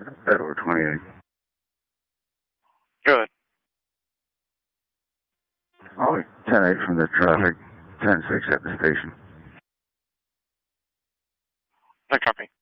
Edward 28. Good. Oh, 10-8 from the traffic, 10-6 at the station. I copy.